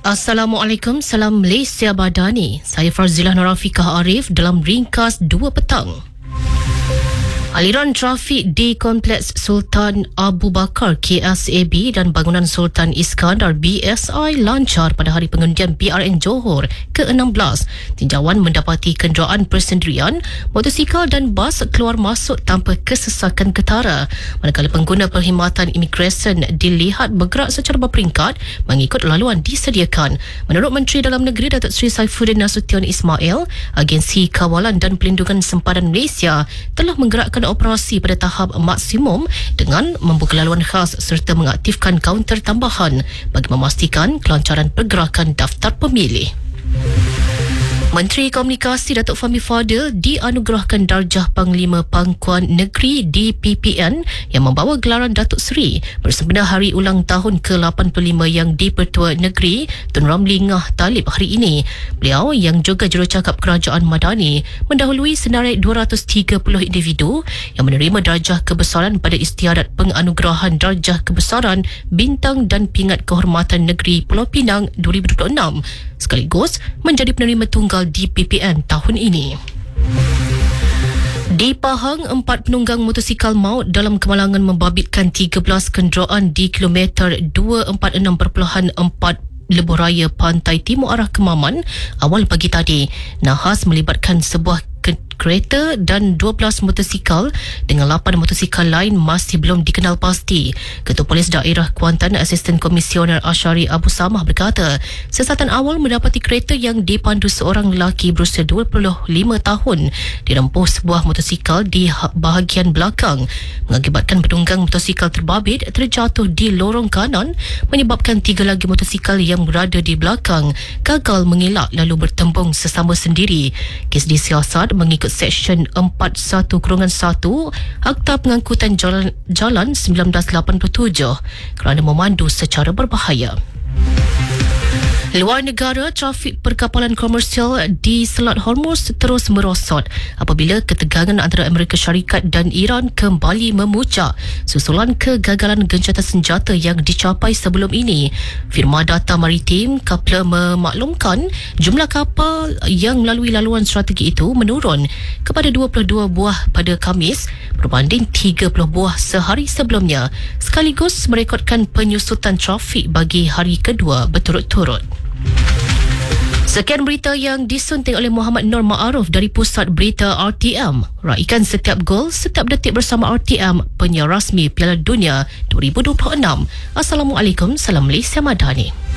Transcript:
Assalamualaikum, salam Malaysia Badani. Saya Farzilah Norafikah Arif dalam ringkas 2 petang. Aliran trafik di Kompleks Sultan Abu Bakar KSAB dan bangunan Sultan Iskandar BSI lancar pada hari pengundian BRN Johor ke-16. Tinjauan mendapati kenderaan persendirian, motosikal dan bas keluar masuk tanpa kesesakan ketara. Manakala pengguna perkhidmatan imigresen dilihat bergerak secara berperingkat mengikut laluan disediakan. Menurut Menteri Dalam Negeri Datuk Seri Saifuddin Nasution Ismail, Agensi Kawalan dan Pelindungan Sempadan Malaysia telah menggerakkan operasi pada tahap maksimum dengan membuka laluan khas serta mengaktifkan kaunter tambahan bagi memastikan kelancaran pergerakan daftar pemilih. Menteri Komunikasi Datuk Fahmi Fadil dianugerahkan darjah Panglima Pangkuan Negeri DPPN yang membawa gelaran Datuk Seri bersempena hari ulang tahun ke-85 yang di-Pertua Negeri Tun Ramli Ngah Talib hari ini. Beliau yang juga jurucakap Kerajaan Madani mendahului senarai 230 individu yang menerima darjah kebesaran pada istiadat penganugerahan darjah kebesaran Bintang dan Pingat Kehormatan Negeri Pulau Pinang 2026 sekaligus menjadi penerima tunggal DPPN tahun ini. Di Pahang, 4 penunggang motosikal maut dalam kemalangan membabitkan 13 kenderaan di kilometer 246.4 Lebuh Raya Pantai Timur arah Kemaman awal pagi tadi. Nahas melibatkan sebuah kereta dan 12 motosikal dengan 8 motosikal lain masih belum dikenal pasti. Ketua Polis Daerah Kuantan Asisten Komisioner Asyari Abu Samah berkata, siasatan awal mendapati kereta yang dipandu seorang lelaki berusia 25 tahun dirempuh sebuah motosikal di bahagian belakang mengakibatkan penunggang motosikal terbabit terjatuh di lorong kanan menyebabkan 3 lagi motosikal yang berada di belakang gagal mengelak lalu bertembung sesama sendiri. Kes disiasat mengikut Seksyen 41-1 Akta Pengangkutan Jalan 1987 kerana memandu secara berbahaya. Luar negara, trafik perkapalan komersial di Selat Hormuz terus merosot apabila ketegangan antara Amerika Syarikat dan Iran kembali memuncak susulan kegagalan gencatan senjata yang dicapai sebelum ini. Firma Data Maritim Kapler memaklumkan jumlah kapal yang melalui laluan strategi itu menurun kepada 22 buah pada Khamis berbanding 30 buah sehari sebelumnya, sekaligus merekodkan penyusutan trafik bagi hari kedua berturut-turut. Sekian berita yang disunting oleh Muhammad Nur Ma'aruf dari Pusat Berita RTM. Raikan setiap gol, setiap detik bersama RTM, penyiar rasmi Piala Dunia 2026. Assalamualaikum, salam Malaysia Madani.